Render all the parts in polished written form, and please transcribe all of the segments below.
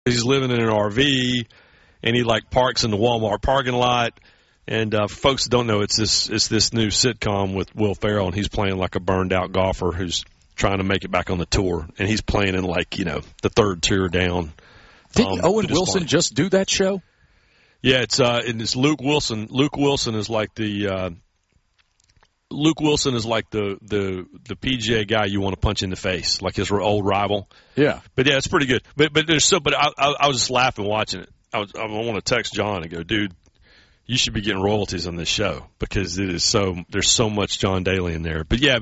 he's living in an RV, and he like parks in the Walmart parking lot. And for folks that don't know, it's this new sitcom with Will Ferrell, and he's playing like a burned out golfer who's trying to make it back on the tour, and he's playing in like the third tier down. Didn't Owen Wilson just do that show? Yeah, it's Luke Wilson. Luke Wilson is like the PGA guy you want to punch in the face, like his old rival. Yeah, but yeah, it's pretty good. But I was just laughing watching it. I want to text John and go, dude, you should be getting royalties on this show because there's so much John Daly in there. But yeah,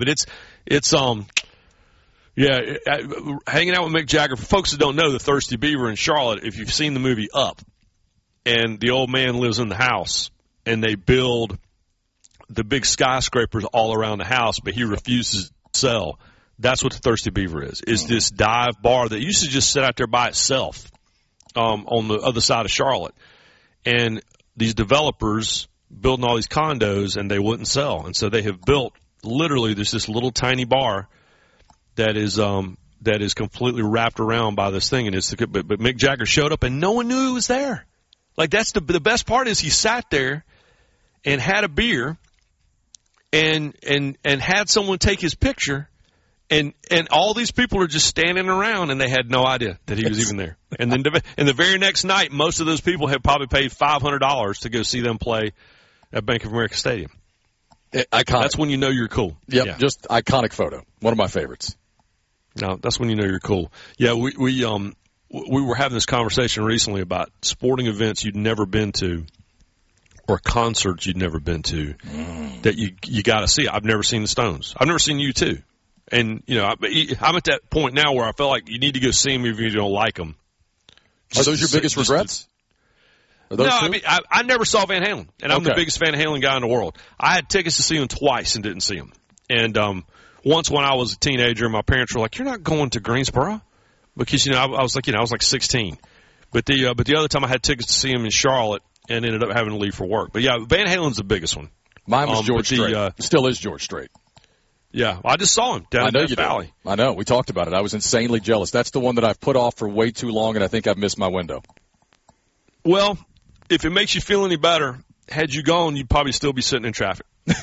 hanging out with Mick Jagger. For folks that don't know, the Thirsty Beaver in Charlotte, if you've seen the movie Up, and the old man lives in the house, and they build the big skyscrapers all around the house, but he refuses to sell. That's what the Thirsty Beaver is this dive bar that used to just sit out there by itself on the other side of Charlotte. And these developers building all these condos, and they wouldn't sell. And so they have built literally this little tiny bar that is completely wrapped around by this thing. And but Mick Jagger showed up, and no one knew he was there. Like, that's the best part is he sat there and had a beer and had someone take his picture, and all these people are just standing around, and they had no idea that he was even there. And then the very next night, most of those people had probably paid $500 to go see them play at Bank of America Stadium. Iconic. That's when you know you're cool. Yep, yeah. Just iconic photo. One of my favorites. No, that's when you know you're cool. Yeah, we were having this conversation recently about sporting events you'd never been to or concerts you'd never been to that you got to see. I've never seen the Stones. I've never seen U2. And, I'm at that point now where I feel like you need to go see them even if you don't like them. Are those your biggest regrets? No, two? I mean, I never saw Van Halen, and I'm the biggest Van Halen guy in the world. I had tickets to see him twice and didn't see him. And once when I was a teenager, my parents were like, "You're not going to Greensboro?" Because, I was like 16. But the other time I had tickets to see him in Charlotte and ended up having to leave for work. But, yeah, Van Halen's the biggest one. Mine was George Strait. Still is George Strait. Yeah, I just saw him down in Death Valley. I know. We talked about it. I was insanely jealous. That's the one that I've put off for way too long, and I think I've missed my window. Well, if it makes you feel any better, had you gone, you'd probably still be sitting in traffic.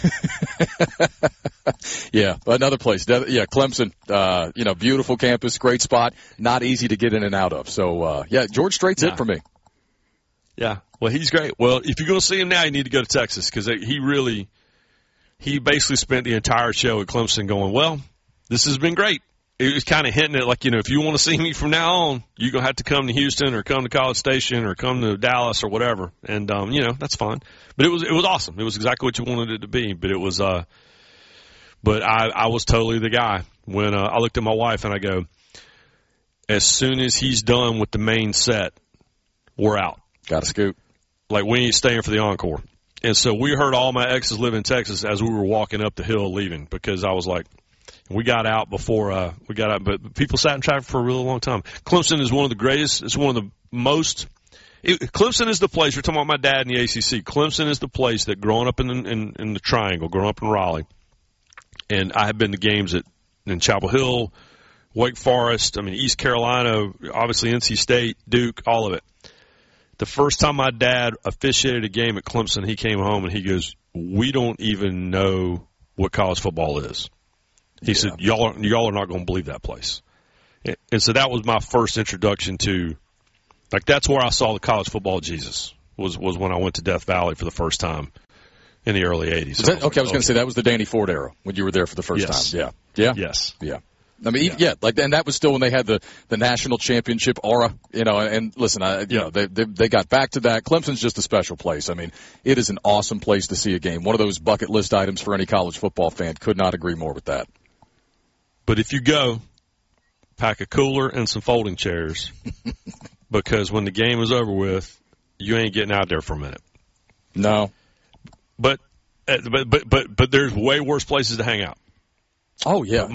Yeah, another place. Yeah, Clemson, beautiful campus, great spot, not easy to get in and out of. So, George Strait's it for me. Yeah, well, he's great. Well, if you're going to see him now, you need to go to Texas because he basically spent the entire show at Clemson going, well, this has been great. It was kind of hinting at, like, if you want to see me from now on, you're going to have to come to Houston or come to College Station or come to Dallas or whatever. And, that's fine. But it was awesome. It was exactly what you wanted it to be. But it was, but I was totally the guy when I looked at my wife and I go, as soon as he's done with the main set, we're out. Got to scoop. Like, we ain't staying for the encore. And so we heard all my exes live in Texas as we were walking up the hill leaving because I was like, we got out before we got out. But people sat in traffic for a really long time. Clemson is one of the greatest. It's one of the most Clemson is the place. We're talking about my dad in the ACC. Clemson is the place that growing up in the Triangle, growing up in Raleigh, and I have been to games in Chapel Hill, Wake Forest, East Carolina, obviously NC State, Duke, all of it. The first time my dad officiated a game at Clemson, he came home and he goes, "We don't even know what college football is." He said, y'all are not going to believe that place. And so that was my first introduction to, like, that's where I saw the college football Jesus, was when I went to Death Valley for the first time in the early 80s. I was going to say that was the Danny Ford era when you were there for the first time. Yeah. Yes. Yeah. And that was still when they had the national championship aura, and listen, they got back to that. Clemson's just a special place. It is an awesome place to see a game. One of those bucket list items for any college football fan. Could not agree more with that. But if you go, pack a cooler and some folding chairs because when the game is over with, you ain't getting out there for a minute. No. But there's way worse places to hang out. Oh, yeah.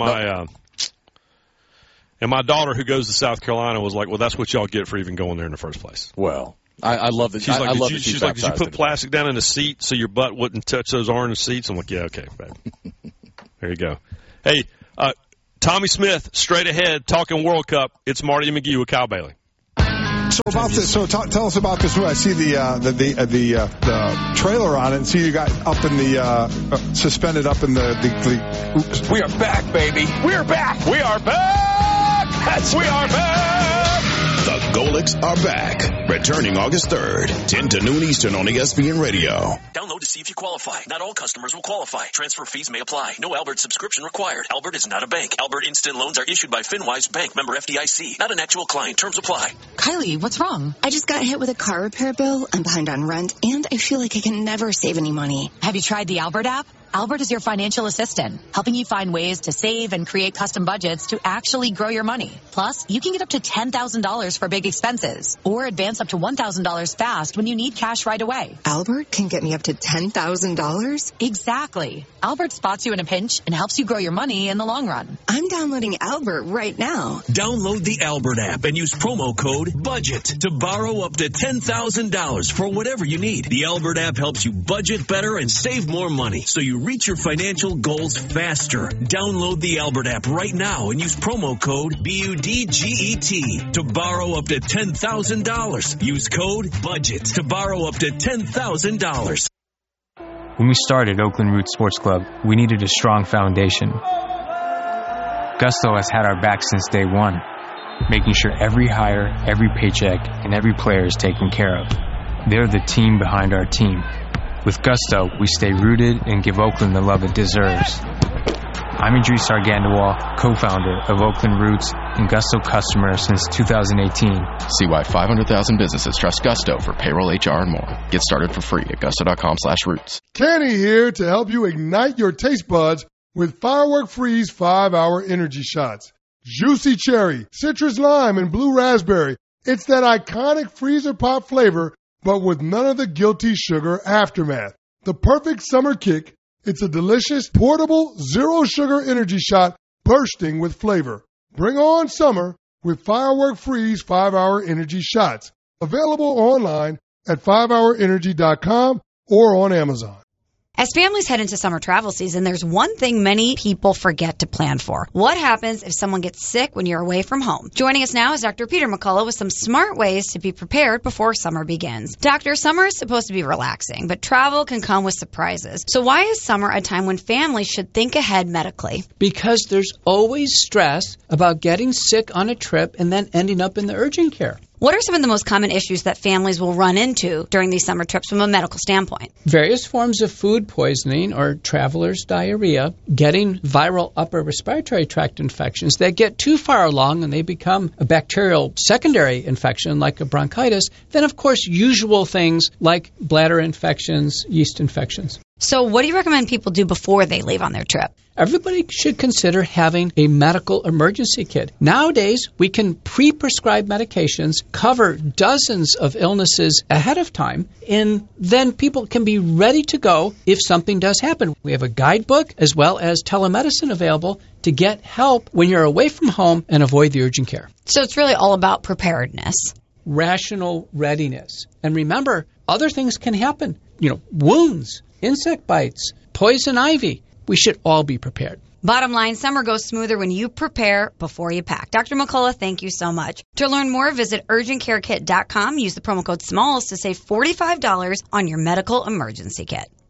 And my daughter, who goes to South Carolina, was like, "Well, that's what y'all get for even going there in the first place." Well, I love that. She's like, "Did you put plastic down in the seat so your butt wouldn't touch those orange seats?" I'm like, "Yeah, okay, babe." There you go. Hey, Tommy Smith, straight ahead, talking World Cup. It's Marty and McGee with Kyle Bailey. Tell us about this movie. I see the trailer on it, and see you got up in the suspended up in the. Oops. We are back, baby. We're back. We are back. We are back. The Golics are back. Returning August 3rd, 10 to noon Eastern on ESPN Radio. Download to see if you qualify. Not all customers will qualify. Transfer fees may apply. No Albert subscription required. Albert is not a bank. Albert Instant Loans are issued by FinWise Bank, member FDIC. Not an actual client. Terms apply. Kylie, what's wrong? I just got hit with a car repair bill. I'm behind on rent, and I feel like I can never save any money. Have you tried the Albert app? Albert is your financial assistant, helping you find ways to save and create custom budgets to actually grow your money. Plus, you can get up to $10,000 for big expenses or advance up to $1,000 fast when you need cash right away. Albert can get me up to $10,000? Exactly. Albert spots you in a pinch and helps you grow your money in the long run. I'm downloading Albert right now. Download the Albert app and use promo code BUDGET to borrow up to $10,000 for whatever you need. The Albert app helps you budget better and save more money, so you reach your financial goals faster. Download the Albert app right now and use promo code BUDGET to borrow up to $10,000. Use code BUDGET to borrow up to $10,000. When we started Oakland Roots Sports Club, we needed a strong foundation. Gusto has had our back since day one, making sure every hire, every paycheck, and every player is taken care of. They're the team behind our team. With Gusto, we stay rooted and give Oakland the love it deserves. I'm Idris Argandawal, co-founder of Oakland Roots and Gusto customer since 2018. See why 500,000 businesses trust Gusto for payroll, HR, and more. Get started for free at gusto.com/roots. Kenny here to help you ignite your taste buds with Firework Freeze 5-Hour Energy Shots. Juicy cherry, citrus lime, and blue raspberry. It's that iconic freezer pop flavor, but with none of the guilty sugar aftermath. The perfect summer kick. It's a delicious, portable, zero-sugar energy shot bursting with flavor. Bring on summer with Firework Freeze 5-Hour Energy Shots. Available online at 5hourenergy.com or on Amazon. As families head into summer travel season, there's one thing many people forget to plan for. What happens if someone gets sick when you're away from home? Joining us now is Dr. Peter McCullough with some smart ways to be prepared before summer begins. Doctor, summer is supposed to be relaxing, but travel can come with surprises. So why is summer a time when families should think ahead medically? Because there's always stress about getting sick on a trip and then ending up in the urgent care. What are some of the most common issues that families will run into during these summer trips from a medical standpoint? Various forms of food poisoning or traveler's diarrhea, getting viral upper respiratory tract infections that get too far along and they become a bacterial secondary infection like a bronchitis. Then, of course, usual things like bladder infections, yeast infections. So what do you recommend people do before they leave on their trip? Everybody should consider having a medical emergency kit. Nowadays, we can pre-prescribe medications, cover dozens of illnesses ahead of time, and then people can be ready to go if something does happen. We have a guidebook as well as telemedicine available to get help when you're away from home and avoid the urgent care. So it's really all about preparedness. Rational readiness. And remember, other things can happen. Wounds, insect bites, poison ivy. We should all be prepared. Bottom line, summer goes smoother when you prepare before you pack. Dr. McCullough, thank you so much. To learn more, visit urgentcarekit.com. Use the promo code SMALLS to save $45 on your medical emergency kit.